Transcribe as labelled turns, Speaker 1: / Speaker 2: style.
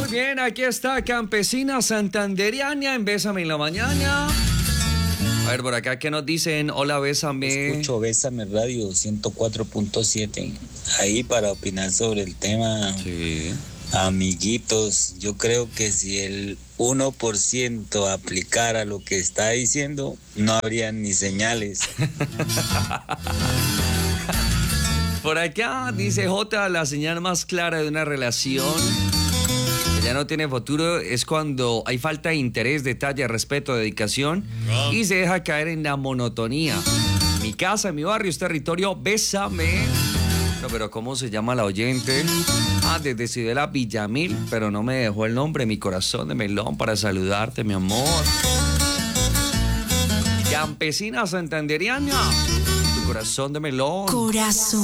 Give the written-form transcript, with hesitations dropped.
Speaker 1: bien, aquí está Campesina Santanderiana en Bésame en la Mañana. A ver, por acá, ¿qué nos dicen? Hola, bésame.
Speaker 2: Escucho Bésame Radio 104.7. Ahí para opinar sobre el tema.
Speaker 1: Sí.
Speaker 2: Amiguitos, yo creo que si el 1% aplicara lo que está diciendo, no habría ni señales.
Speaker 1: Por acá dice J, la señal más clara de una relación que ya no tiene futuro es cuando hay falta de interés, detalle, respeto, dedicación y se deja caer en la monotonía. Mi casa, mi barrio, es territorio, bésame. No, pero ¿cómo se llama la oyente? Desde Ciudadela Villamil, pero no me dejó el nombre, mi corazón de melón, para saludarte, mi amor. Campesina Santanderiana, tu corazón de melón.
Speaker 3: Corazón.